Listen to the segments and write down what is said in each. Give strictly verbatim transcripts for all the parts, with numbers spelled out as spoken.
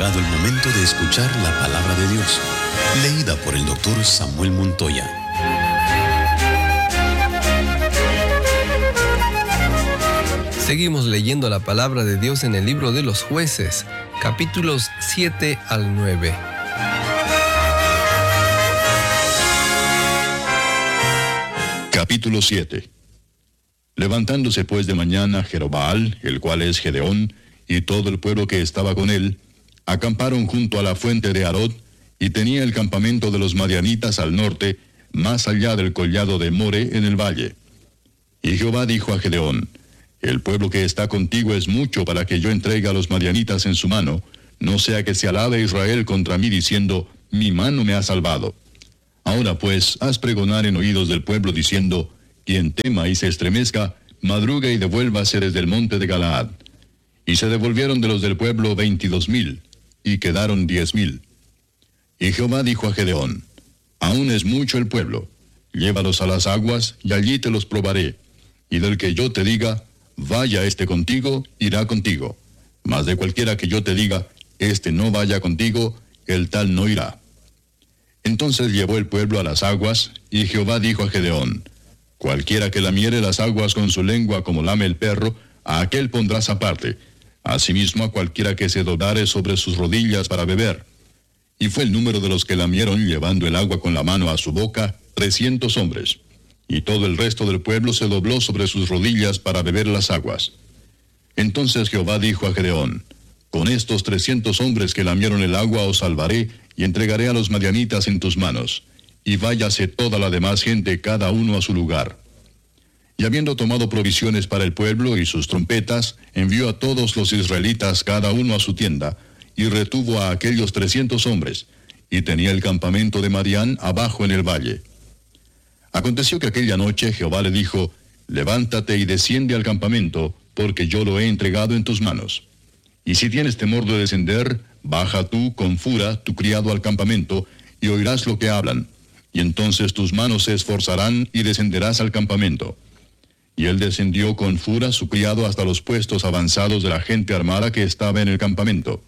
llegado el momento de escuchar la palabra de Dios, leída por el doctor Samuel Montoya. Seguimos leyendo la palabra de Dios en el libro de los Jueces, capítulos siete al nueve. Capítulo siete. Levantándose pues de mañana Jerobbaal, el cual es Gedeón, y todo el pueblo que estaba con él, acamparon junto a la fuente de Harod, y tenía el campamento de los madianitas al norte, más allá del collado de More en el valle. Y Jehová dijo a Gedeón: el pueblo que está contigo es mucho para que yo entregue a los madianitas en su mano, no sea que se alabe Israel contra mí diciendo: mi mano me ha salvado. Ahora pues, haz pregonar en oídos del pueblo diciendo: quien tema y se estremezca, madrugue y devuélvase desde el monte de Galaad. Y se devolvieron de los del pueblo veintidós mil, y quedaron diez mil. Y Jehová dijo a Gedeón: aún es mucho el pueblo, llévalos a las aguas, y allí te los probaré. Y del que yo te diga: vaya este contigo, irá contigo. Mas de cualquiera que yo te diga: este no vaya contigo, el tal no irá. Entonces llevó el pueblo a las aguas, y Jehová dijo a Gedeón: cualquiera que lamiere las aguas con su lengua como lame el perro, a aquel pondrás aparte. Asimismo a cualquiera que se doblare sobre sus rodillas para beber. Y fue el número de los que lamieron llevando el agua con la mano a su boca, trescientos hombres. Y todo el resto del pueblo se dobló sobre sus rodillas para beber las aguas. Entonces Jehová dijo a Gedeón: con estos trescientos hombres que lamieron el agua os salvaré, y entregaré a los madianitas en tus manos. Y váyase toda la demás gente cada uno a su lugar. Y habiendo tomado provisiones para el pueblo y sus trompetas, envió a todos los israelitas cada uno a su tienda, y retuvo a aquellos trescientos hombres, y tenía el campamento de Madián abajo en el valle. Aconteció que aquella noche Jehová le dijo: levántate y desciende al campamento, porque yo lo he entregado en tus manos. Y si tienes temor de descender, baja tú con Fura, tu criado, al campamento, y oirás lo que hablan. Y entonces tus manos se esforzarán y descenderás al campamento. Y él descendió con Fura, su criado, hasta los puestos avanzados de la gente armada que estaba en el campamento.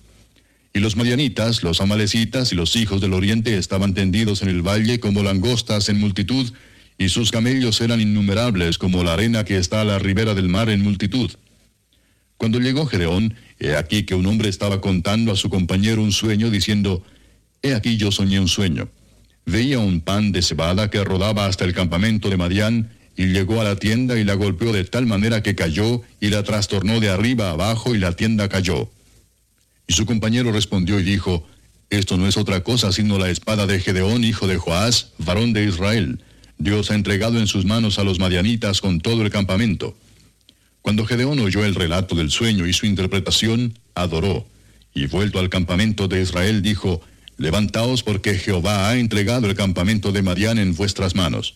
Y los madianitas, los amalecitas y los hijos del oriente estaban tendidos en el valle como langostas en multitud, y sus camellos eran innumerables como la arena que está a la ribera del mar en multitud. Cuando llegó Gedeón, he aquí que un hombre estaba contando a su compañero un sueño, diciendo: he aquí yo soñé un sueño. Veía un pan de cebada que rodaba hasta el campamento de Madián, y llegó a la tienda y la golpeó de tal manera que cayó, y la trastornó de arriba a abajo, y la tienda cayó. Y su compañero respondió y dijo: esto no es otra cosa sino la espada de Gedeón, hijo de Joás, varón de Israel. Dios ha entregado en sus manos a los madianitas con todo el campamento. Cuando Gedeón oyó el relato del sueño y su interpretación, adoró, y vuelto al campamento de Israel dijo: levantaos, porque Jehová ha entregado el campamento de Madián en vuestras manos.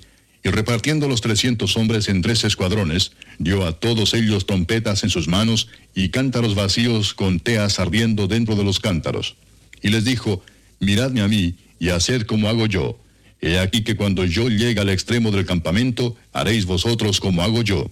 Y repartiendo los trescientos hombres en tres escuadrones, dio a todos ellos trompetas en sus manos, y cántaros vacíos con teas ardiendo dentro de los cántaros. Y les dijo: miradme a mí, y haced como hago yo. He aquí que cuando yo llegue al extremo del campamento, haréis vosotros como hago yo.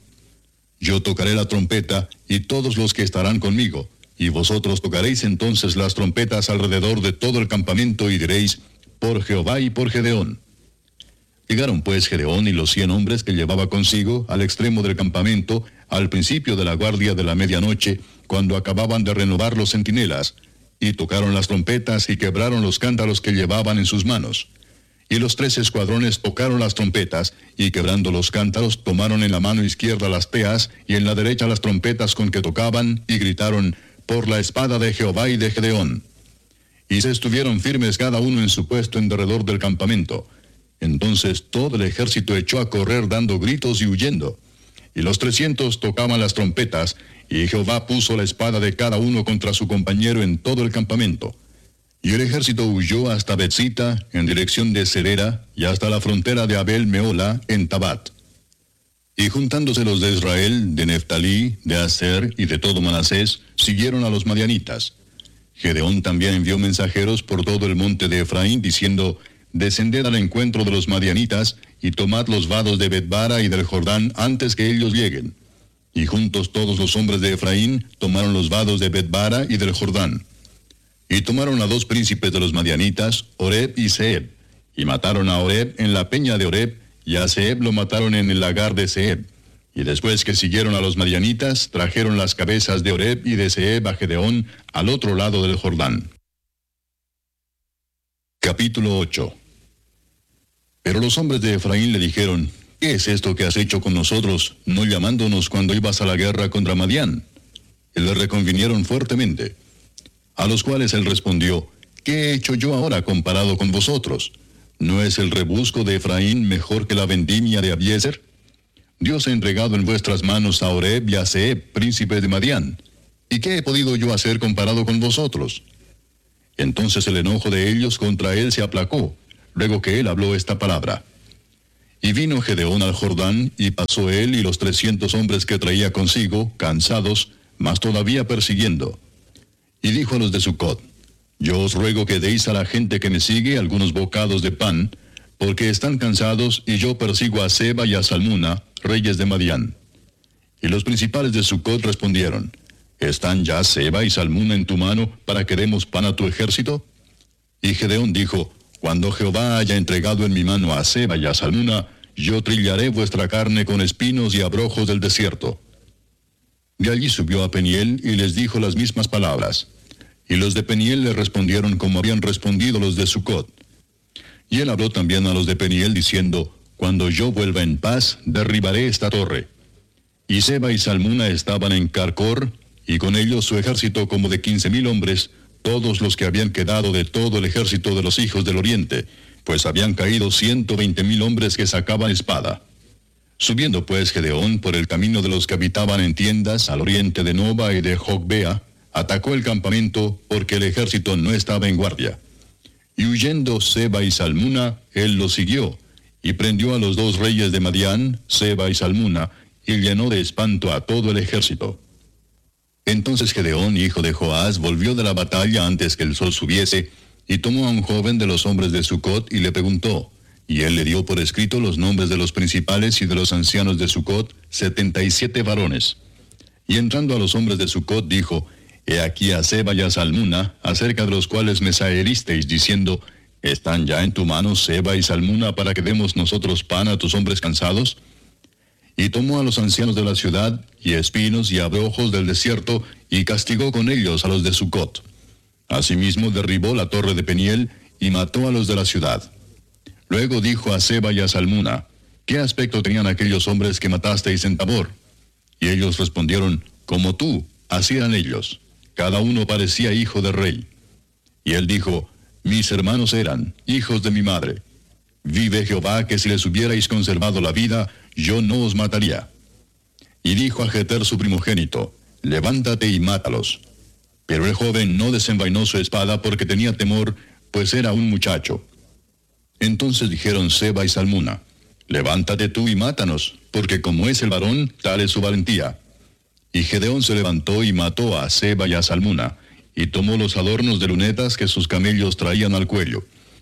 Yo tocaré la trompeta, y todos los que estarán conmigo, y vosotros tocaréis entonces las trompetas alrededor de todo el campamento, y diréis: por Jehová y por Gedeón. Llegaron pues Gedeón y los cien hombres que llevaba consigo al extremo del campamento, al principio de la guardia de la medianoche, cuando acababan de renovar los centinelas, y tocaron las trompetas y quebraron los cántaros que llevaban en sus manos. Y los tres escuadrones tocaron las trompetas, y quebrando los cántaros, tomaron en la mano izquierda las teas, y en la derecha las trompetas con que tocaban, y gritaron: por la espada de Jehová y de Gedeón. Y se estuvieron firmes cada uno en su puesto en derredor del campamento. Entonces todo el ejército echó a correr dando gritos y huyendo. Y los trescientos tocaban las trompetas, y Jehová puso la espada de cada uno contra su compañero en todo el campamento. Y el ejército huyó hasta Betzita, en dirección de Serera, y hasta la frontera de Abel Meola, en Tabat. Y juntándose los de Israel, de Neftalí, de Aser y de todo Manasés, siguieron a los madianitas. Gedeón también envió mensajeros por todo el monte de Efraín, diciendo: descended al encuentro de los madianitas, y tomad los vados de Betbara y del Jordán antes que ellos lleguen. Y juntos todos los hombres de Efraín tomaron los vados de Betbara y del Jordán. Y tomaron a dos príncipes de los madianitas, Oreb y Zeeb, y mataron a Oreb en la peña de Oreb, y a Zeeb lo mataron en el lagar de Zeeb. Y después que siguieron a los madianitas, trajeron las cabezas de Oreb y de Zeeb a Gedeón al otro lado del Jordán. Capítulo ocho. Pero los hombres de Efraín le dijeron, ¿qué es esto que has hecho con nosotros, no llamándonos cuando ibas a la guerra contra Madián? Y le reconvinieron fuertemente. A los cuales él respondió, ¿qué he hecho yo ahora comparado con vosotros? ¿No es el rebusco de Efraín mejor que la vendimia de Abiezer? Dios ha entregado en vuestras manos a Oreb y a Zeeb, príncipes de Madián. ¿Y qué he podido yo hacer comparado con vosotros? Entonces el enojo de ellos contra él se aplacó, luego que él habló esta palabra. Y vino Gedeón al Jordán, y pasó él y los trescientos hombres que traía consigo, cansados, mas todavía persiguiendo. Y dijo a los de Sucot, yo os ruego que deis a la gente que me sigue algunos bocados de pan, porque están cansados, y yo persigo a Seba y a Salmuna, reyes de Madián. Y los principales de Sucot respondieron, ¿están ya Seba y Salmuna en tu mano para que demos pan a tu ejército? Y Gedeón dijo, cuando Jehová haya entregado en mi mano a Seba y a Salmuna, yo trillaré vuestra carne con espinos y abrojos del desierto. De allí subió a Peniel y les dijo las mismas palabras. Y los de Peniel le respondieron como habían respondido los de Sucot. Y él habló también a los de Peniel diciendo, cuando yo vuelva en paz, derribaré esta torre. Y Seba y Salmuna estaban en Carcor, y con ellos su ejército como de quince mil hombres, todos los que habían quedado de todo el ejército de los hijos del oriente, pues habían caído ciento veinte mil hombres que sacaban espada. Subiendo pues Gedeón por el camino de los que habitaban en tiendas al oriente de Noba y de Jogbea, atacó el campamento porque el ejército no estaba en guardia. Y huyendo Seba y Salmuna, él los siguió, y prendió a los dos reyes de Madián, Seba y Salmuna, y llenó de espanto a todo el ejército. Entonces Gedeón, hijo de Joás, volvió de la batalla antes que el sol subiese, y tomó a un joven de los hombres de Sucot y le preguntó, y él le dio por escrito los nombres de los principales y de los ancianos de Sucot, setenta y siete varones. Y entrando a los hombres de Sucot dijo, he aquí a Seba y a Salmuna, acerca de los cuales me saheristeis, diciendo, ¿están ya en tu mano Seba y Salmuna para que demos nosotros pan a tus hombres cansados? Y tomó a los ancianos de la ciudad, y espinos y abrojos del desierto, y castigó con ellos a los de Sucot. Asimismo derribó la torre de Peniel, y mató a los de la ciudad. Luego dijo a Seba y a Salmuna, ¿qué aspecto tenían aquellos hombres que matasteis en Tabor? Y ellos respondieron, como tú, así eran ellos. Cada uno parecía hijo de rey. Y él dijo, mis hermanos eran hijos de mi madre. Vive Jehová que si les hubierais conservado la vida, yo no os mataría. Y dijo a Jeter su primogénito, levántate y mátalos. Pero el joven no desenvainó su espada porque tenía temor, pues era un muchacho. Entonces dijeron Seba y Salmuna, levántate tú y mátanos, porque como es el varón, tal es su valentía. Y Gedeón se levantó y mató a Seba y a Salmuna, y tomó los adornos de lunetas que sus camellos traían al cuello.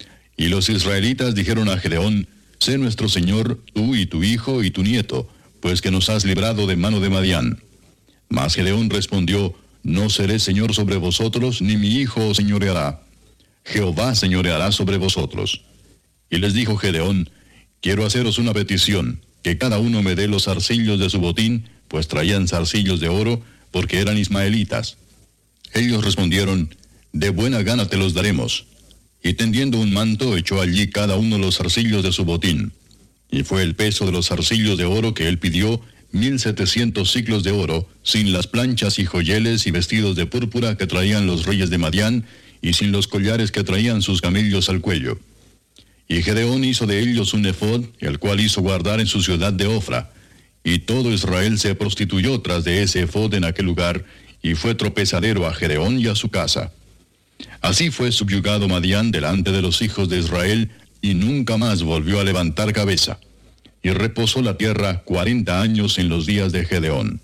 Y los israelitas dijeron a Gedeón, sé nuestro señor, tú y tu hijo y tu nieto, pues que nos has librado de mano de Madián. Mas Gedeón respondió, no seré señor sobre vosotros, ni mi hijo os señoreará. Jehová señoreará sobre vosotros. Y les dijo Gedeón, quiero haceros una petición, que cada uno me dé los zarcillos de su botín, pues traían zarcillos de oro, porque eran ismaelitas. Ellos respondieron, de buena gana te los daremos. Y tendiendo un manto, echó allí cada uno los zarcillos de su botín. Y fue el peso de los zarcillos de oro que él pidió, mil setecientos siclos de oro, sin las planchas y joyeles y vestidos de púrpura que traían los reyes de Madián, y sin los collares que traían sus camellos al cuello. Y Gedeón hizo de ellos un efod, el cual hizo guardar en su ciudad de Ofra. Y todo Israel se prostituyó tras de ese efod en aquel lugar, y fue tropezadero a Gedeón y a su casa. Así fue subyugado Madián delante de los hijos de Israel, y nunca más volvió a levantar cabeza. Y reposó la tierra cuarenta años en los días de Gedeón.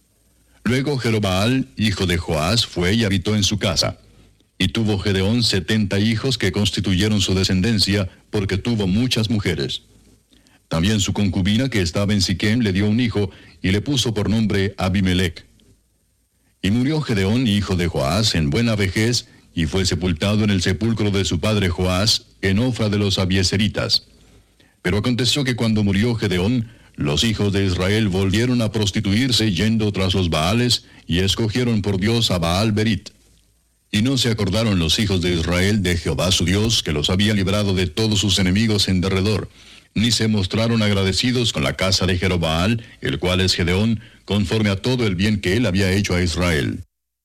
Luego Jerobaal, hijo de Joás, fue y habitó en su casa. Y tuvo Gedeón setenta hijos que constituyeron su descendencia, porque tuvo muchas mujeres. También su concubina que estaba en Siquem le dio un hijo, y le puso por nombre Abimelech. Y murió Gedeón, hijo de Joás, en buena vejez, y fue sepultado en el sepulcro de su padre Joás, en Ofra de los Abiezeritas. Pero aconteció que cuando murió Gedeón, los hijos de Israel volvieron a prostituirse yendo tras los Baales, y escogieron por Dios a Baal Berit. Y no se acordaron los hijos de Israel de Jehová su Dios, que los había librado de todos sus enemigos en derredor, ni se mostraron agradecidos con la casa de Jerobaal, el cual es Gedeón, conforme a todo el bien que él había hecho a Israel.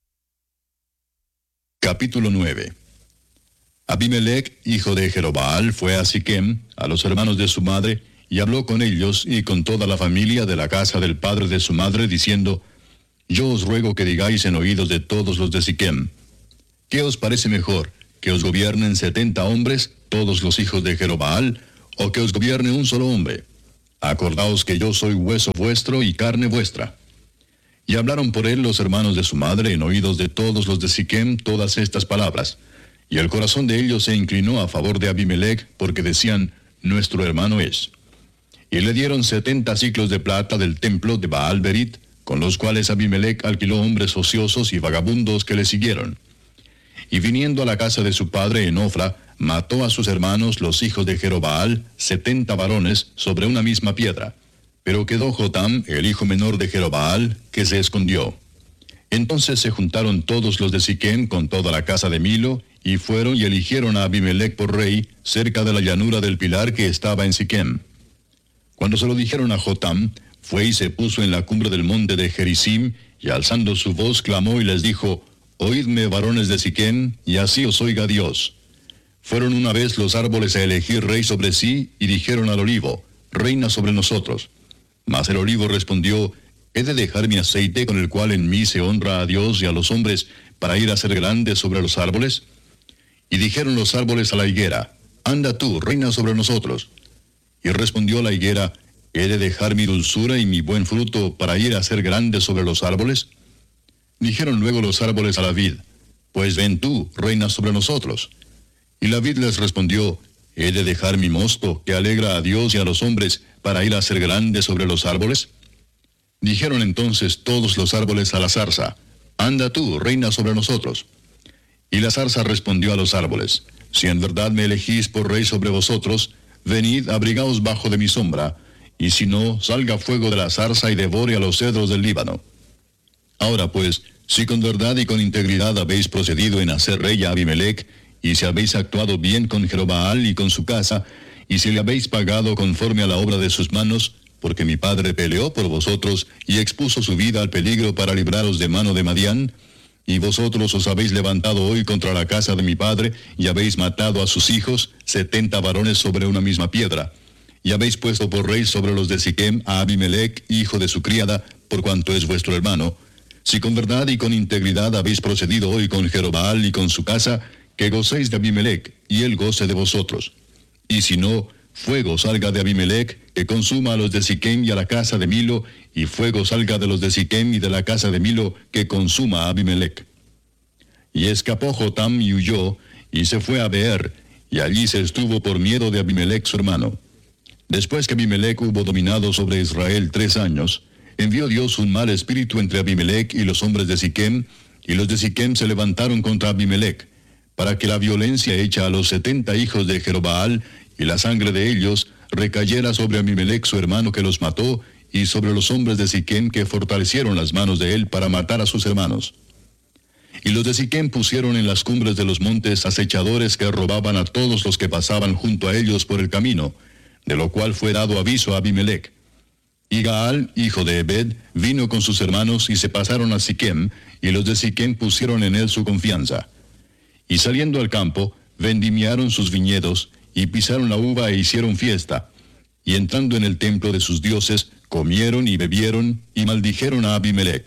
Capítulo nueve. Abimelech, hijo de Jerobaal, fue a Siquem, a los hermanos de su madre, y habló con ellos y con toda la familia de la casa del padre de su madre, diciendo: Yo os ruego que digáis en oídos de todos los de Siquem, ¿qué os parece mejor, que os gobiernen setenta hombres, todos los hijos de Jerobaal, o que os gobierne un solo hombre? Acordaos que yo soy hueso vuestro y carne vuestra. Y hablaron por él los hermanos de su madre en oídos de todos los de Siquem todas estas palabras. Y el corazón de ellos se inclinó a favor de Abimelech, porque decían: Nuestro hermano es. Y le dieron setenta siclos de plata del templo de Baal Berit, con los cuales Abimelech alquiló hombres ociosos y vagabundos que le siguieron. Y viniendo a la casa de su padre en Ofra, mató a sus hermanos los hijos de Jerobaal, setenta varones, sobre una misma piedra. Pero quedó Jotam, el hijo menor de Jerobaal, que se escondió. Entonces se juntaron todos los de Siquem con toda la casa de Milo, y fueron y eligieron a Abimelech por rey, cerca de la llanura del pilar que estaba en Siquem. Cuando se lo dijeron a Jotam, fue y se puso en la cumbre del monte de Gerizim, y alzando su voz clamó y les dijo: Oídme, varones de Siquem, y así os oiga Dios. Fueron una vez los árboles a elegir rey sobre sí, y dijeron al olivo: Reina sobre nosotros. Mas el olivo respondió: ¿He de dejar mi aceite con el cual en mí se honra a Dios y a los hombres, para ir a ser grande sobre los árboles? Y dijeron los árboles a la higuera: Anda tú, reina sobre nosotros. Y respondió la higuera: ¿He de dejar mi dulzura y mi buen fruto para ir a ser grande sobre los árboles? Dijeron luego los árboles a la vid: Pues ven tú, reina sobre nosotros. Y la vid les respondió: ¿He de dejar mi mosto, que alegra a Dios y a los hombres, para ir a ser grande sobre los árboles? Dijeron entonces todos los árboles a la zarza: Anda tú, reina sobre nosotros. Y la zarza respondió a los árboles: Si en verdad me elegís por rey sobre vosotros, venid, abrigaos bajo de mi sombra, y si no, salga fuego de la zarza y devore a los cedros del Líbano. Ahora pues, si con verdad y con integridad habéis procedido en hacer rey a Abimelech, y si habéis actuado bien con Jerobaal y con su casa, y si le habéis pagado conforme a la obra de sus manos, porque mi padre peleó por vosotros y expuso su vida al peligro para libraros de mano de Madián, y vosotros os habéis levantado hoy contra la casa de mi padre, y habéis matado a sus hijos, setenta varones sobre una misma piedra, y habéis puesto por rey sobre los de Siquem a Abimelech, hijo de su criada, por cuanto es vuestro hermano. Si con verdad y con integridad habéis procedido hoy con Jerobaal y con su casa, que gocéis de Abimelech, y él goce de vosotros. Y si no, fuego salga de Abimelech, que consuma a los de Siquem y a la casa de Milo, y fuego salga de los de Siquem y de la casa de Milo, que consuma a Abimelech. Y escapó Jotam y huyó, y se fue a Beer, y allí se estuvo por miedo de Abimelech su hermano. Después que Abimelech hubo dominado sobre Israel tres años, envió Dios un mal espíritu entre Abimelech y los hombres de Siquem, y los de Siquem se levantaron contra Abimelech, para que la violencia hecha a los setenta hijos de Jerobaal y la sangre de ellos recayera sobre Abimelech su hermano que los mató, y sobre los hombres de Siquem que fortalecieron las manos de él para matar a sus hermanos. Y los de Siquem pusieron en las cumbres de los montes acechadores que robaban a todos los que pasaban junto a ellos por el camino, de lo cual fue dado aviso a Abimelech. Y Gaal, hijo de Ebed, vino con sus hermanos y se pasaron a Siquem, y los de Siquem pusieron en él su confianza. Y saliendo al campo, vendimiaron sus viñedos, y pisaron la uva e hicieron fiesta. Y entrando en el templo de sus dioses, comieron y bebieron, y maldijeron a Abimelech.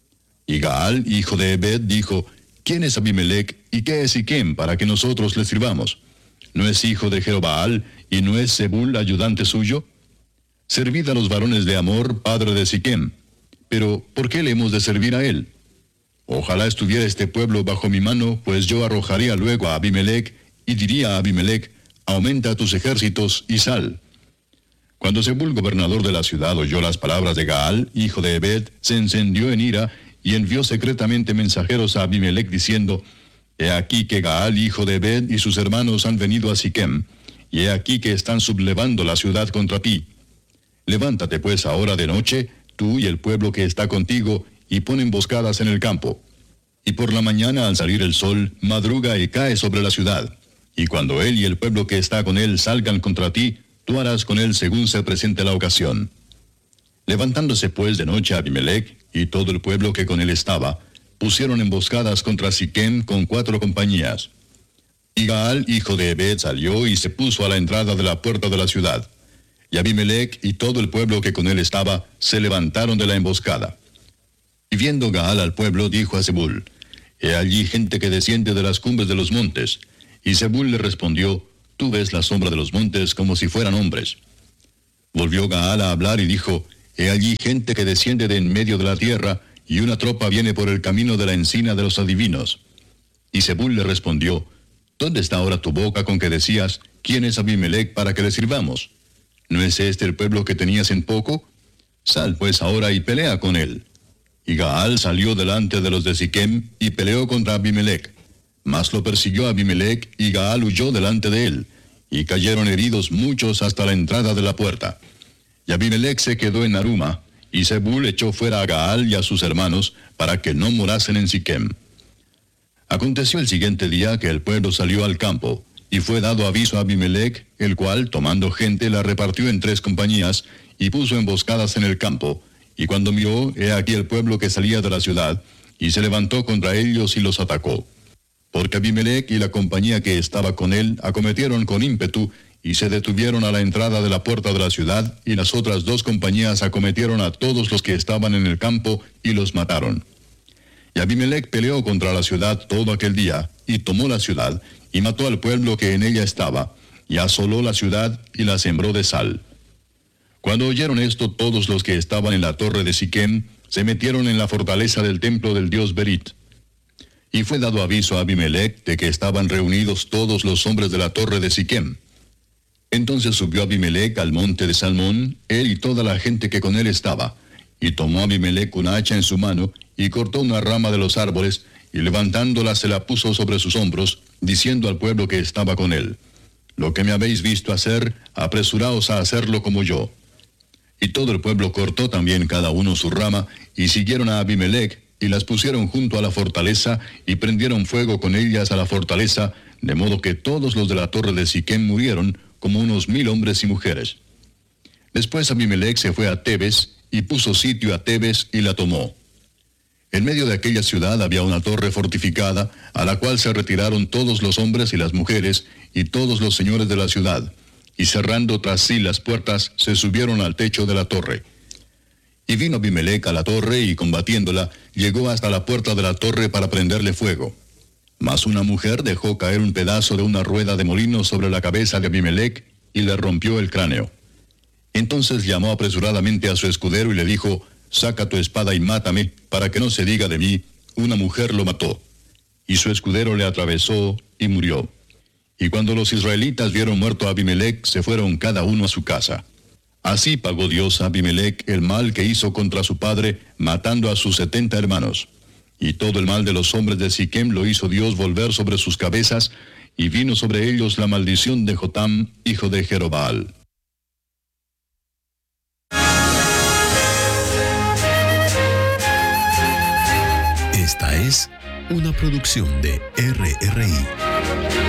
Y Gaal, hijo de Ebed, dijo: ¿Quién es Abimelech, y qué es Siquem, para que nosotros le sirvamos? ¿No es hijo de Jerobaal, y no es Zebul ayudante suyo? Servid a los varones de Amor, padre de Siquem. Pero, ¿por qué le hemos de servir a él? Ojalá estuviera este pueblo bajo mi mano, pues yo arrojaría luego a Abimelech, y diría a Abimelech: aumenta tus ejércitos y sal. Cuando Zebul, gobernador de la ciudad, oyó las palabras de Gaal, hijo de Ebed, se encendió en ira, y envió secretamente mensajeros a Abimelech, diciendo: He aquí que Gaal, hijo de Ebed, y sus hermanos han venido a Siquem, y he aquí que están sublevando la ciudad contra ti. Levántate pues ahora de noche, tú y el pueblo que está contigo, y pon emboscadas en el campo. Y por la mañana al salir el sol, madruga y cae sobre la ciudad. Y cuando él y el pueblo que está con él salgan contra ti, tú harás con él según se presente la ocasión. Levantándose pues de noche Abimelech, y todo el pueblo que con él estaba, pusieron emboscadas contra Siquem con cuatro compañías. Y Gaal, hijo de Ebed, salió y se puso a la entrada de la puerta de la ciudad. Y Abimelech y todo el pueblo que con él estaba, se levantaron de la emboscada. Y viendo Gaal al pueblo, dijo a Zebul: He allí gente que desciende de las cumbres de los montes. Y Zebul le respondió: Tú ves la sombra de los montes como si fueran hombres. Volvió Gaal a hablar y dijo: He allí gente que desciende de en medio de la tierra, y una tropa viene por el camino de la encina de los adivinos. Y Zebul le respondió: ¿Dónde está ahora tu boca con que decías: ¿Quién es Abimelech para que le sirvamos? ¿No es este el pueblo que tenías en poco? Sal pues ahora y pelea con él. Y Gaal salió delante de los de Siquem y peleó contra Abimelech. Mas lo persiguió Abimelech, y Gaal huyó delante de él, y cayeron heridos muchos hasta la entrada de la puerta. Y Abimelech se quedó en Aruma, y Zebul echó fuera a Gaal y a sus hermanos, para que no morasen en Siquem. Aconteció el siguiente día que el pueblo salió al campo, y fue dado aviso a Abimelech, el cual, tomando gente, la repartió en tres compañías, y puso emboscadas en el campo. Y cuando miró, he aquí el pueblo que salía de la ciudad, y se levantó contra ellos y los atacó. Porque Abimelech y la compañía que estaba con él acometieron con ímpetu, y se detuvieron a la entrada de la puerta de la ciudad, y las otras dos compañías acometieron a todos los que estaban en el campo, y los mataron. Y Abimelech peleó contra la ciudad todo aquel día, y tomó la ciudad, y mató al pueblo que en ella estaba, y asoló la ciudad, y la sembró de sal. Cuando oyeron esto, todos los que estaban en la torre de Siquem se metieron en la fortaleza del templo del dios Berit. Y fue dado aviso a Abimelech de que estaban reunidos todos los hombres de la torre de Siquem. Entonces subió Abimelech al monte de Salmón, él y toda la gente que con él estaba, y tomó Abimelech una hacha en su mano, y cortó una rama de los árboles, y levantándola se la puso sobre sus hombros, diciendo al pueblo que estaba con él: Lo que me habéis visto hacer, apresuraos a hacerlo como yo. Y todo el pueblo cortó también cada uno su rama, y siguieron a Abimelech, y las pusieron junto a la fortaleza, y prendieron fuego con ellas a la fortaleza, de modo que todos los de la torre de Siquem murieron, como unos mil hombres y mujeres. Después Abimelech se fue a Tebes, y puso sitio a Tebes, y la tomó. En medio de aquella ciudad había una torre fortificada, a la cual se retiraron todos los hombres y las mujeres, y todos los señores de la ciudad, y cerrando tras sí las puertas, se subieron al techo de la torre. Y vino Abimelech a la torre, y combatiéndola, llegó hasta la puerta de la torre para prenderle fuego. Mas una mujer dejó caer un pedazo de una rueda de molino sobre la cabeza de Abimelech, y le rompió el cráneo. Entonces llamó apresuradamente a su escudero y le dijo: Saca tu espada y mátame, para que no se diga de mí: una mujer lo mató. Y su escudero le atravesó y murió. Y cuando los israelitas vieron muerto a Abimelech, se fueron cada uno a su casa. Así pagó Dios a Abimelech el mal que hizo contra su padre, matando a sus setenta hermanos. Y todo el mal de los hombres de Siquem lo hizo Dios volver sobre sus cabezas, y vino sobre ellos la maldición de Jotam, hijo de Jerobaal. Esta es una producción de R R I.